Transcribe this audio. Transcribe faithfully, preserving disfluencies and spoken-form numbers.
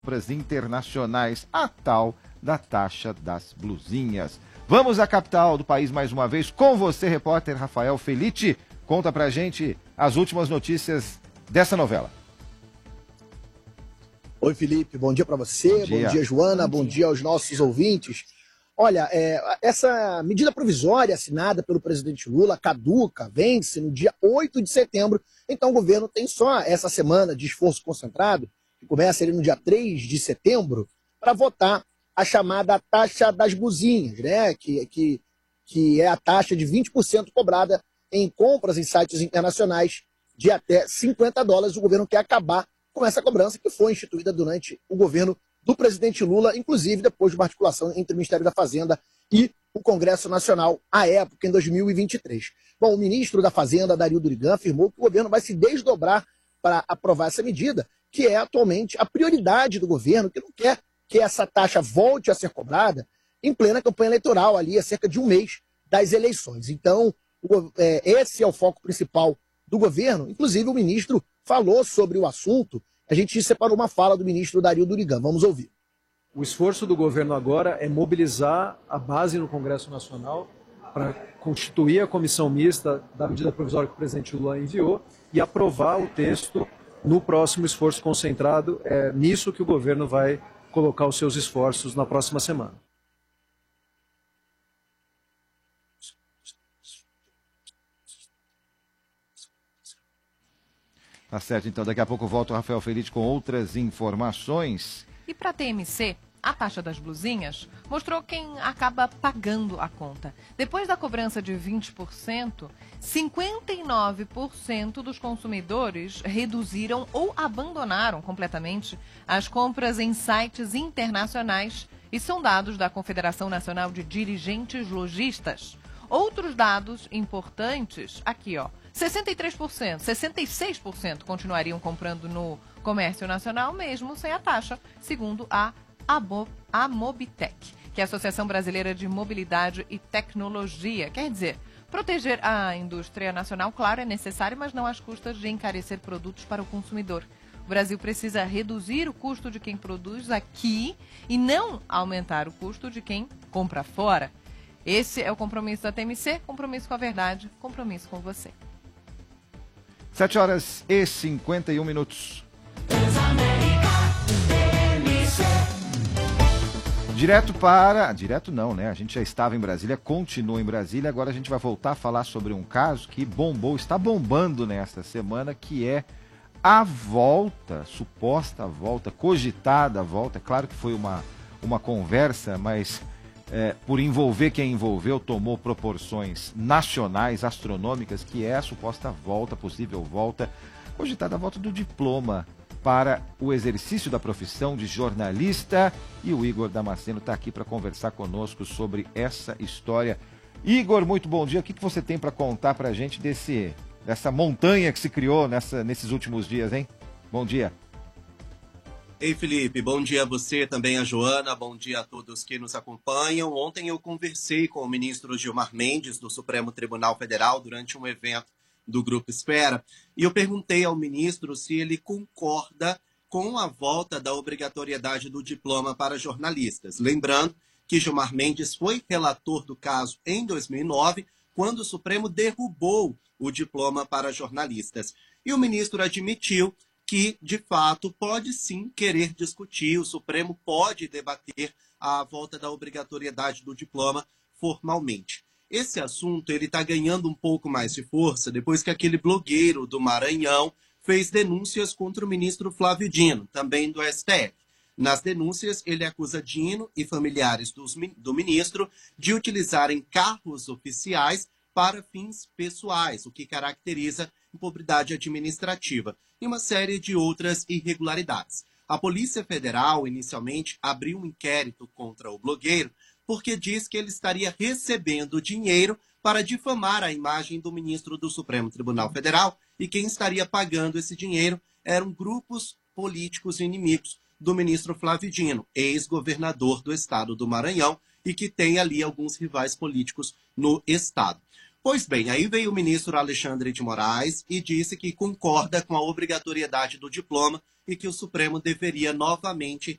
compras internacionais, a tal da taxa das blusinhas. Vamos à capital do país mais uma vez com você, repórter Rafael Felitti. Conta pra gente as últimas notícias dessa novela. Oi, Felipe, bom dia para você, bom dia, bom dia Joana, bom dia. bom dia aos nossos ouvintes. Olha, é, essa medida provisória assinada pelo presidente Lula caduca, vence no dia oito de setembro, então o governo tem só essa semana de esforço concentrado, que começa ali no dia três de setembro, para votar a chamada taxa das blusinhas, né? que, que, que é a taxa de vinte por cento cobrada em compras em sites internacionais de até cinquenta dólares. O governo quer acabar com essa cobrança que foi instituída durante o governo do presidente Lula, inclusive depois de uma articulação entre o Ministério da Fazenda e o Congresso Nacional, à época, em dois mil e vinte e três. Bom, o ministro da Fazenda, Dario Durigan, afirmou que o governo vai se desdobrar para aprovar essa medida, que é atualmente a prioridade do governo, que não quer que essa taxa volte a ser cobrada em plena campanha eleitoral, ali há cerca de um mês das eleições. Então, o, é, esse é o foco principal do governo. Inclusive, o ministro falou sobre o assunto. A gente separou uma fala do ministro Dario Durigan. Vamos ouvir. O esforço do governo agora é mobilizar a base no Congresso Nacional para constituir a comissão mista da medida provisória que o presidente Lula enviou e aprovar o texto no próximo esforço concentrado. É nisso que o governo vai colocar os seus esforços na próxima semana. Tá certo, então daqui a pouco volta o Rafael Felitti com outras informações. E para a T M C, a taxa das blusinhas mostrou quem acaba pagando a conta. Depois da cobrança de vinte por cento, cinquenta e nove por cento dos consumidores reduziram ou abandonaram completamente as compras em sites internacionais. E são dados da Confederação Nacional de Dirigentes Lojistas. Outros dados importantes, aqui ó, sessenta e três por cento, sessenta e seis por cento continuariam comprando no comércio nacional mesmo sem a taxa, segundo a Amobitec, que é a Associação Brasileira de Mobilidade e Tecnologia. Quer dizer, proteger a indústria nacional, claro, é necessário, mas não às custas de encarecer produtos para o consumidor. O Brasil precisa reduzir o custo de quem produz aqui e não aumentar o custo de quem compra fora. Esse é o compromisso da T M C, compromisso com a verdade, compromisso com você. sete horas e cinquenta e um minutos. Direto para... Direto não, né? A gente já estava em Brasília, continua em Brasília. Agora a gente vai voltar a falar sobre um caso que bombou, está bombando nesta semana, que é a volta, suposta volta, cogitada volta. Claro que foi uma, uma conversa, mas... É, por envolver quem envolveu, tomou proporções nacionais, astronômicas, que é a suposta volta, possível volta, cogitada a volta do diploma para o exercício da profissão de jornalista. E o Igor Damasceno está aqui para conversar conosco sobre essa história. Igor, muito bom dia. O que, que você tem para contar para a gente desse, dessa montanha que se criou nessa, nesses últimos dias, hein? Bom dia. Ei, Felipe, bom dia a você, também a Joana, bom dia a todos que nos acompanham. Ontem eu conversei com o ministro Gilmar Mendes, do Supremo Tribunal Federal, durante um evento do Grupo Espera, e eu perguntei ao ministro se ele concorda com a volta da obrigatoriedade do diploma para jornalistas. Lembrando que Gilmar Mendes foi relator do caso em dois mil e nove, quando o Supremo derrubou o diploma para jornalistas. E o ministro admitiu que, de fato, pode sim querer discutir, o Supremo pode debater a volta da obrigatoriedade do diploma formalmente. Esse assunto ele está ganhando um pouco mais de força depois que aquele blogueiro do Maranhão fez denúncias contra o ministro Flávio Dino, também do S T F. Nas denúncias, ele acusa Dino e familiares dos, do ministro de utilizarem carros oficiais para fins pessoais, o que caracteriza improbidade administrativa, e uma série de outras irregularidades. A Polícia Federal, inicialmente, abriu um inquérito contra o blogueiro porque diz que ele estaria recebendo dinheiro para difamar a imagem do ministro do Supremo Tribunal Federal, e quem estaria pagando esse dinheiro eram grupos políticos inimigos do ministro Flávio Dino, ex-governador do estado do Maranhão, e que tem ali alguns rivais políticos no estado. Pois bem, aí veio o ministro Alexandre de Moraes e disse que concorda com a obrigatoriedade do diploma e que o Supremo deveria novamente